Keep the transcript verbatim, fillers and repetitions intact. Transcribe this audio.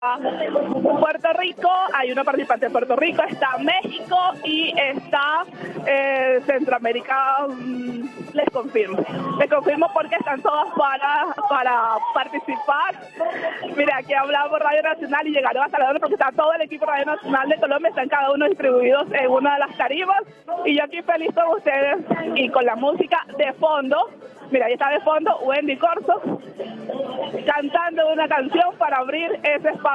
Puerto Rico, hay una participante de Puerto Rico, está México y está eh, Centroamérica, mmm, les confirmo, les confirmo porque están todas para, para participar. Mira, aquí hablamos Radio Nacional y llegaron hasta la hora porque está todo el equipo Radio Nacional de Colombia, están cada uno distribuidos en una de las tarimas y yo aquí feliz con ustedes y con la música de fondo. Mira, ahí está de fondo Wendy Corzo cantando una canción para abrir ese espacio.